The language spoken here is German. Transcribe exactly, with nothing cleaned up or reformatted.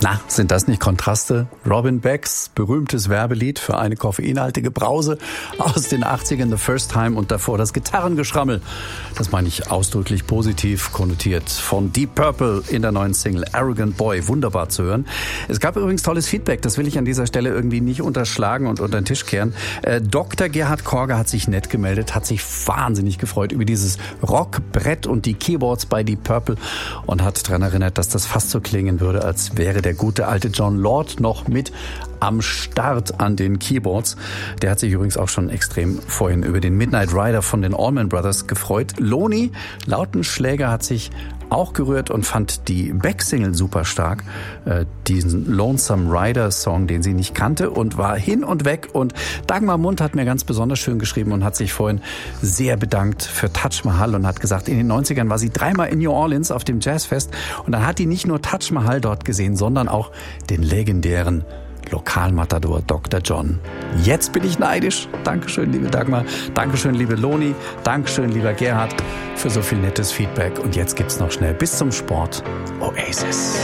Na, sind das nicht Kontraste? Robin Becks berühmtes Werbelied für eine koffeinhaltige Brause aus den achtzigern, The First Time, und davor das Gitarrengeschrammel. Das meine ich ausdrücklich positiv konnotiert. Von Deep Purple in der neuen Single Arrogant Boy. Wunderbar zu hören. Es gab übrigens tolles Feedback. Das will ich an dieser Stelle irgendwie nicht unterschlagen und unter den Tisch kehren. Äh, Doktor Gerhard Korger hat sich nett gemeldet, hat sich wahnsinnig gefreut über dieses Rockbrett und die Keyboards bei Deep Purple und hat daran erinnert, dass das fast so klingen würde, als wäre der gute alte John Lord noch mit am Start an den Keyboards. Der hat sich übrigens auch schon extrem vorhin über den Midnight Rider von den Allman Brothers gefreut. Loni Lautenschläger hat sich auch gerührt und fand die Beck-Single super stark, äh, diesen Lonesome Rider Song, den sie nicht kannte, und war hin und weg. Und Dagmar Mund hat mir ganz besonders schön geschrieben und hat sich vorhin sehr bedankt für Taj Mahal und hat gesagt, in den neunzigern war sie dreimal in New Orleans auf dem Jazzfest und dann hat die nicht nur Taj Mahal dort gesehen, sondern auch den legendären Lokalmatador Doktor John. Jetzt bin ich neidisch. Dankeschön, liebe Dagmar. Dankeschön, liebe Loni. Dankeschön, lieber Gerhard, für so viel nettes Feedback. Und jetzt gibt's noch schnell bis zum Sport Oasis.